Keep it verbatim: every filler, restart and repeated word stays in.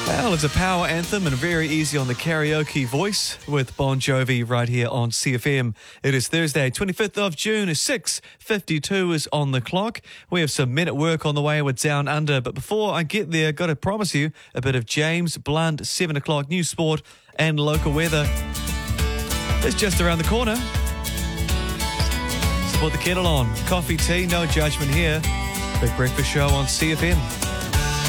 Well, it's a power anthem and very easy on the karaoke voice with Bon Jovi right here on C F M. It is Thursday, twenty-fifth of June, six fifty-two is on the clock. We have some Men at Work on the way with Down Under, but before I get there, got to promise you a bit of James Blunt, seven o'clock news, sport and local weather. It's just around the corner. So put the kettle on. Coffee, tea, no judgment here. Big Breakfast Show on C F M.